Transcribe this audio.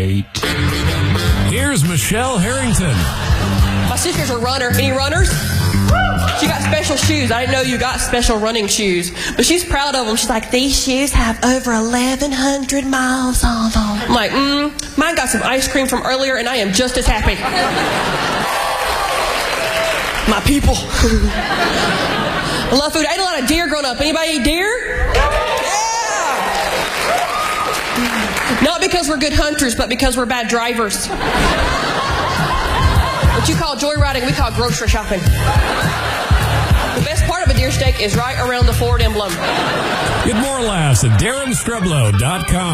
Here's Michelle Harrington. My sister's a runner. Any runners? She got special shoes. I didn't know you got special running shoes. But she's proud of them. She's like, these shoes have over 1,100 miles on them. I'm like, mine got some ice cream from earlier, and I am just as happy. My people. I love food. I ate a lot of deer growing up. Anybody eat deer? Yeah! Not because we're good hunters, but because we're bad drivers. What you call joyriding, we call grocery shopping. The best part of a deer steak is right around the Ford emblem. Get more laughs at DarrenStreblow.com.